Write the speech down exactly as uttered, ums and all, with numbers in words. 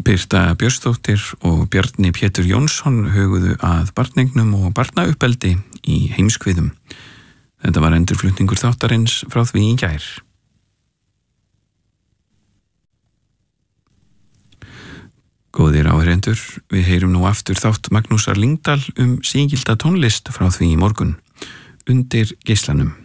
Birta Björnsdóttir og Bjarni Pétur Jónsson huguðu að barningnum og barnauppeldi í heimskviðum. Þetta var endurflutningur þáttarins frá því í gær. Góðir áheyrendur, við heyrum nú aftur þátt Magnúsar Lyngdal um sígilda tónlist frá því í morgun, Undir geislanum.